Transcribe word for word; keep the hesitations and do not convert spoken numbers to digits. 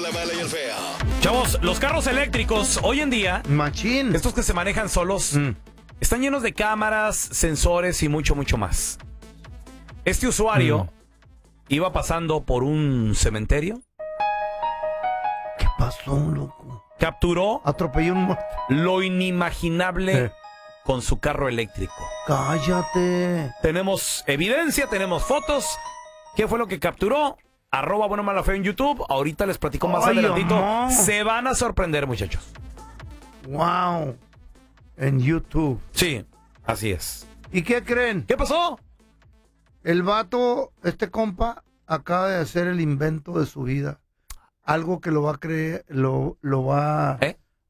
la mala y el feo. Chavos, los carros eléctricos hoy en día, Machín. estos que se manejan solos, Mm. están llenos de cámaras, sensores y mucho, mucho más. Este usuario Mm. iba pasando por un cementerio, ¿Qué pasó, loco? capturó Atropelló un muerto. lo inimaginable Eh. con su carro eléctrico. Cállate. Tenemos evidencia, tenemos fotos. ¿Qué fue lo que capturó? Arroba Bueno Mala Feo en YouTube. Ahorita les platico más Ay, adelantito. amor. Se van a sorprender, muchachos. Wow. En YouTube. Sí, así es. ¿Y qué creen? ¿Qué pasó? El vato, este compa, acaba de hacer el invento de su vida. Algo que lo va a creer, lo, lo va ¿Eh?